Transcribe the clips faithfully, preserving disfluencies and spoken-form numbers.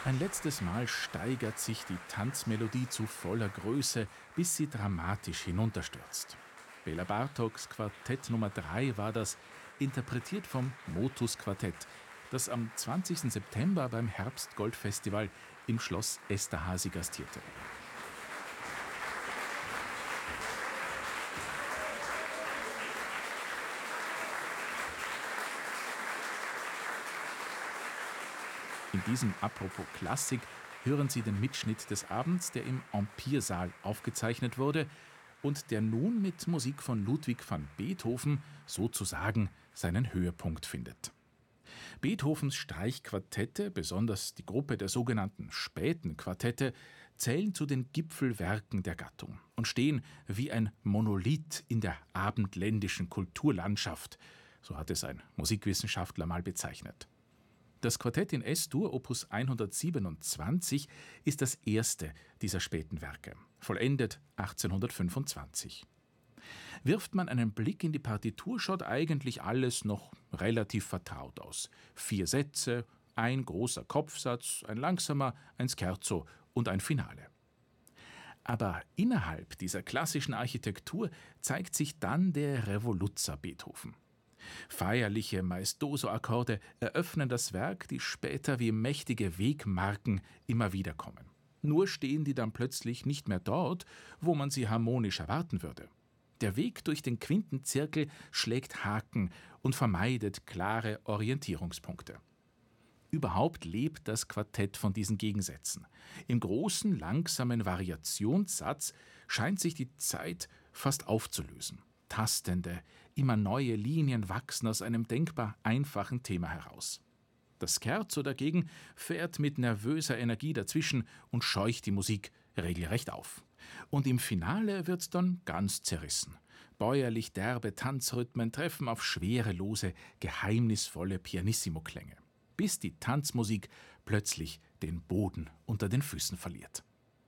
Ein letztes Mal steigert sich die Tanzmelodie zu voller Größe, bis sie dramatisch hinunterstürzt. Bela Bartoks Quartett Nummer drei war das, interpretiert vom Motus Quartett, das am zwanzigsten September beim Herbstgoldfestival im Schloss Esterházy gastierte. In diesem Apropos Klassik hören Sie den Mitschnitt des Abends, der im Empire-Saal aufgezeichnet wurde und der nun mit Musik von Ludwig van Beethoven sozusagen seinen Höhepunkt findet. Beethovens Streichquartette, besonders die Gruppe der sogenannten späten Quartette, zählen zu den Gipfelwerken der Gattung und stehen wie ein Monolith in der abendländischen Kulturlandschaft, so hat es ein Musikwissenschaftler mal bezeichnet. Das Quartett in Es-Dur, Opus hundertsiebenundzwanzig, ist das erste dieser späten Werke, vollendet achtzehnhundertfünfundzwanzig. Wirft man einen Blick in die Partitur, schaut eigentlich alles noch relativ vertraut aus. Vier Sätze, ein großer Kopfsatz, ein langsamer, ein Scherzo und ein Finale. Aber innerhalb dieser klassischen Architektur zeigt sich dann der Revoluzer Beethoven. Feierliche Maestoso-Akkorde eröffnen das Werk, die später wie mächtige Wegmarken immer wieder kommen. Nur stehen die dann plötzlich nicht mehr dort, wo man sie harmonisch erwarten würde. Der Weg durch den Quintenzirkel schlägt Haken und vermeidet klare Orientierungspunkte. Überhaupt lebt das Quartett von diesen Gegensätzen. Im großen, langsamen Variationssatz scheint sich die Zeit fast aufzulösen. Tastende, immer neue Linien wachsen aus einem denkbar einfachen Thema heraus. Das Scherzo dagegen fährt mit nervöser Energie dazwischen und scheucht die Musik regelrecht auf. Und im Finale wird's dann ganz zerrissen. Bäuerlich derbe Tanzrhythmen treffen auf schwerelose, geheimnisvolle Pianissimo-Klänge, bis die Tanzmusik plötzlich den Boden unter den Füßen verliert.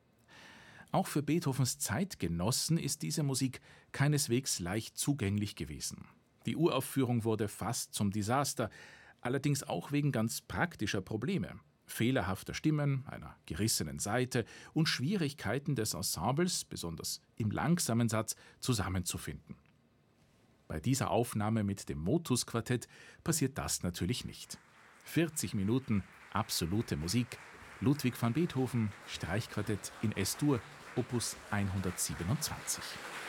Auch für Beethovens Zeitgenossen ist diese Musik keineswegs leicht zugänglich gewesen. Die Uraufführung wurde fast zum Desaster, allerdings auch wegen ganz praktischer Probleme, fehlerhafter Stimmen, einer gerissenen Saite und Schwierigkeiten des Ensembles, besonders im langsamen Satz, zusammenzufinden. Bei dieser Aufnahme mit dem Motus Quartett passiert das natürlich nicht. vierzig Minuten absolute Musik, Ludwig van Beethoven, Streichquartett in Es-Dur, Opus hundertsiebenundzwanzig.